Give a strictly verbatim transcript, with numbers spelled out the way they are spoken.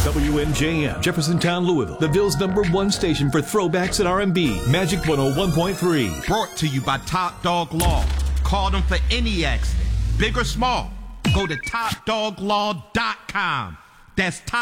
W N J M, Jeffersontown, Louisville, the Ville's number one station for throwbacks and R and B. Magic one oh one point three. Brought to you by Top Dog Law. Call them for any accident, big or small. Go to top dog law dot com. That's top